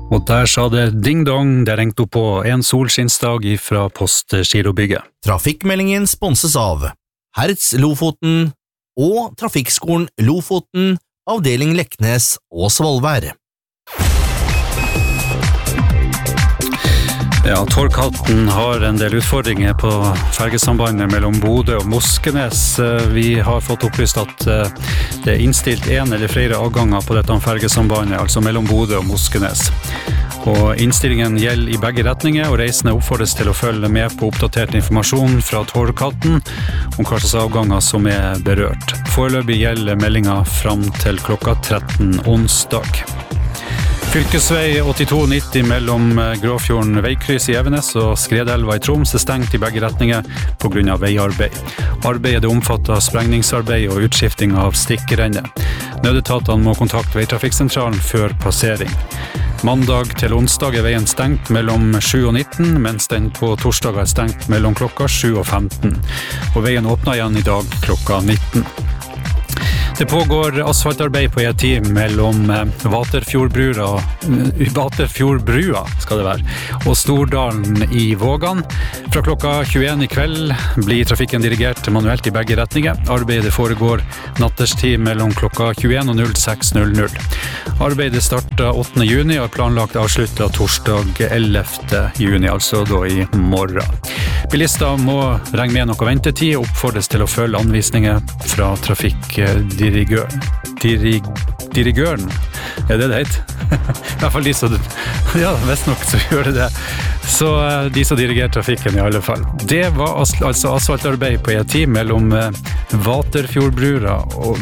Og der sa det ding-dong, det ringte opp på en solskinnsdag fra Postgirobygget. Trafikkmeldingen sponses av Hertz Lofoten og Trafikkskolen Lofoten, avdeling Leknes og Svolvær. Ja, Torghatten har en del utfordringer på fergesambandet mellom Bodø og Moskenes. Vi har fått opplyst at det innstilt en eller flere avganger på dette fergesambandet, altså mellom Bodø og Moskenes. Og innstillingen gjelder i begge retninger, og reisende oppfordres til å følge med på oppdatert informasjon fra Torghatten om hva slags avganger som berørt. Foreløpig gjelder meldingen fram til klokka 13 onsdag. Fylkesvei 8290 mellom Gråfjorden veikryss i Evenes og Skredelva i Troms stengt i begge retninger på grunn av veiarbeid. Arbeidet omfatter sprengningsarbeid og utskifting av stikkrenner. Nødetatene må kontakte veitrafikksentralen før passering. Mandag til onsdag veien stengt mellom 7 og 19, mens den på torsdag stengt mellom klokka 7 og 15. Og veien åpner igjen i dag klokka 19. Det pågår asfaltarbeid på E10 mellom Vaterfjordbrua skal det være, og Stordalen i Vågan. Fra klokka 21 i kveld blir trafikken dirigert manuelt i begge retninger. Arbeidet foregår natterstid mellom klokka 21 og 06:00. Arbeidet starter 8. juni og planlagt avsluttet torsdag 11. juni, altså da i morgen. Bilister må regne med noe ventetid og oppfordres til å følge anvisninger fra trafikkdirigøren. Det heter? I hvert fall de som... Ja, visst nok så gjør det. Så de som dirigerer trafikken i alle fall. Det var altså asfaltarbeid på E10 mellom Vaterfjordbrua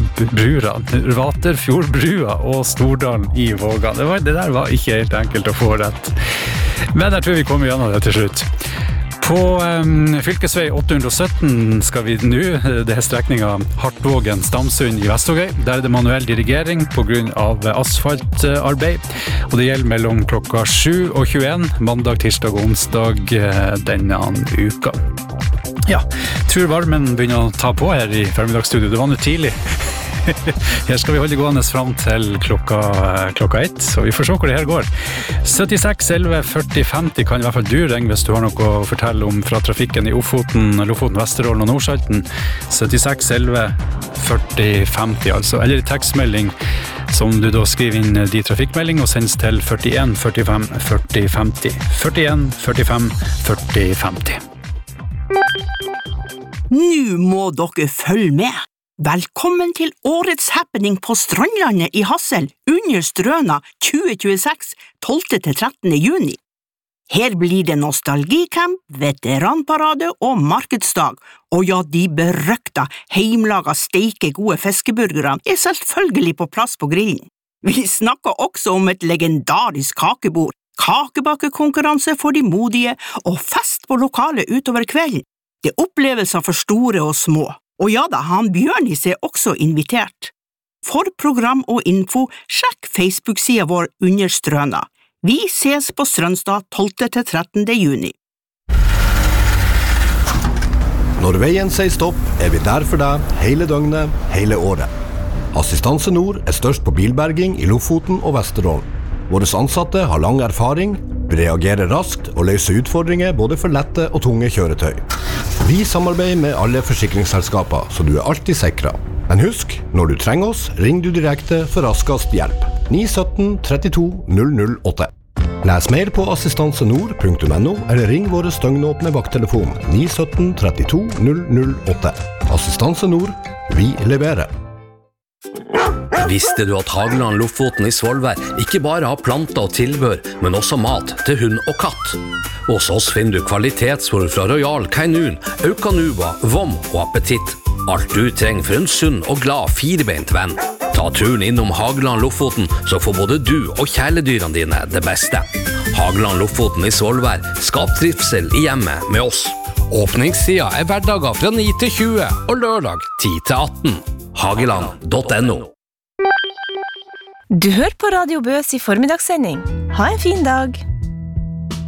og Stordalen i Vågan. Det der var ikke helt enkelt å få rett. Men jeg tror vi kommer gjennom det til slutt. På fylkesvei 817 skal vi nå, det er strekningen Hartvågen-Stamsund i Vestvågøy. Der er det manuell dirigering på grunn av asfaltarbeid, og det gjelder mellom klokka 7 og 21, mandag, tirsdag og onsdag denne uka. Ja, tror varmen begynner å ta på her i formiddagsstudio. Det var nå tidlig. Her skal vi holde gående frem til klokka 1, så vi får se hvor det her går. 76 11 40 50 kan i hvert fall du ringe hvis du har noe å fortelle om fra trafikken i Lofoten, Vesterålen og Nordsalten. 76 11 40 50 altså, eller tekstmelding som du da skriver inn de trafikkmelding og sendes til 41 45 40 50. 41 45 40 50. Nå må dere følge med! Velkommen til årets happening på Strandlandet i Hassel under Strøna 2026, 12-13. juni. Her blir det nostalgicamp, veteranparade og markedsdag, og ja, de berøkta, heimlaga, steike gode fiskeburgerne er selvfølgelig på plass på grillen. Vi snakker også om et legendarisk kakebord, kakebakekonkurranse for de modige og fest på lokalet utover kvelden. Det er opplevelser for store og små. Og ja da, han Bjørnis er også invitert. For program og info, sjekk Facebook-siden vår under Strøna. Vi ses på Strømstad 12-13. juni. Når veien sier stopp, er vi der for deg hele døgnet, hele året. Assistanse Nord er størst på bilberging i Lofoten og Vesterålen. Våre ansatte har lang erfaring, reagerer raskt og løser utfordringer både for lette og tunge kjøretøy. Vi samarbeider med alle forsikringsselskaper, så du er alltid sikret. Men husk, når du trenger oss, ring du direkte for raskest hjelp. 917 32 008. Les mer på assistansenord.no eller ring våre støgnåpne vakttelefon 917 32 008. Assistanse Nord, vi leverer. Visste du at Hageland Lofoten i Svolvær ikke bare har planter og tilbør, men også mat til hund og katt? Hos oss finner du kvalitetsfôr fra Royal Canin, Aucanuba, Vom og Appetitt. Alt du trenger for en sunn og glad firebeint venn. Ta turen innom Hageland Lofoten, så får både du og kjæledyrene dine det beste. Hageland Lofoten i Svolvær, skap trivsel i hjemmet med oss. Åpningstida er hverdager fra 9 til 20 og lørdag 10 til 18. Hageland.no. Du hører på Radio Bøs i formiddagssending. Ha en fin dag!